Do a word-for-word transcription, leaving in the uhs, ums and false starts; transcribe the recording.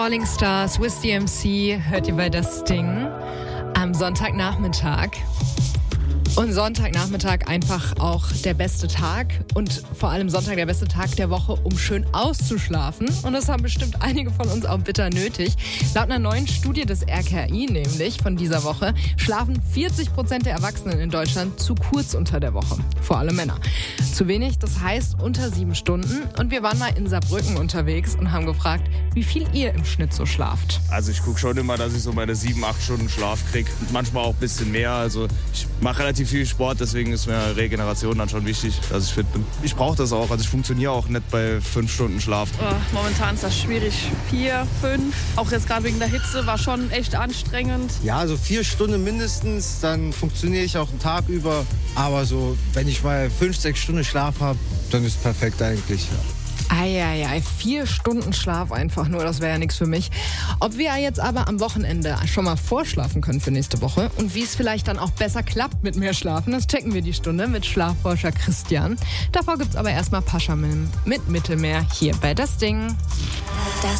Falling Stars, Swiss D M C, hört ihr bei das Ding am Sonntagnachmittag. Und Sonntagnachmittag einfach auch der beste Tag und vor allem Sonntag der beste Tag der Woche, um schön auszuschlafen. Und das haben bestimmt einige von uns auch bitter nötig. Laut einer neuen Studie des R K I nämlich von dieser Woche schlafen vierzig Prozent der Erwachsenen in Deutschland zu kurz unter der Woche. Vor allem Männer. Zu wenig, das heißt unter sieben Stunden. Und wir waren mal in Saarbrücken unterwegs und haben gefragt, wie viel ihr im Schnitt so schlaft. Also ich gucke schon immer, dass ich so meine sieben, acht Stunden Schlaf kriege. Und manchmal auch ein bisschen mehr. Also ich mache relativ viel Sport, deswegen ist mir Regeneration dann schon wichtig, dass ich fit bin. Ich brauche das auch, also ich funktioniere auch nicht bei fünf Stunden Schlaf. Oh, momentan ist das schwierig. Vier, fünf. Auch jetzt gerade wegen der Hitze war schon echt anstrengend. Ja, so vier Stunden mindestens, dann funktioniere ich auch einen Tag über. Aber so, wenn ich mal fünf, sechs Stunden Schlaf habe, dann ist es perfekt eigentlich. Ja. Eieiei, vier Stunden Schlaf einfach nur, das wäre ja nichts für mich. Ob wir jetzt aber am Wochenende schon mal vorschlafen können für nächste Woche und wie es vielleicht dann auch besser klappt mit mehr Schlafen, das checken wir die Stunde mit Schlafforscher Christian. Davor gibt's aber erstmal Pascha mit Mittelmeer hier bei Das Ding. Das